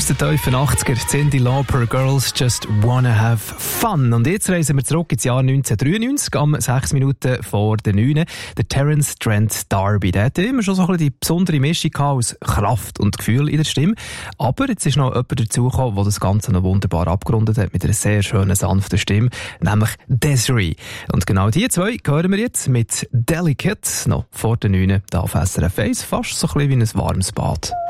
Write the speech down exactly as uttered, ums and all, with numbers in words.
Aus den tiefen achtziger, Cyndi Lauper, Girls Just Wanna Have Fun. Und jetzt reisen wir zurück ins Jahr neunzehnhundertdreiundneunzig, am sechs Minuten vor der neun. Der Terence Trent D'Arby, der hatte immer schon so ein bisschen die besondere Mischung aus Kraft und Gefühl in der Stimme. Aber jetzt ist noch jemand dazugekommen, der das Ganze noch wunderbar abgerundet hat mit einer sehr schönen, sanften Stimme, nämlich Desiree. Und genau die zwei hören wir jetzt mit Delicate, noch vor der neun, da auf S R F eins, fast so ein bisschen wie ein warmes Bad.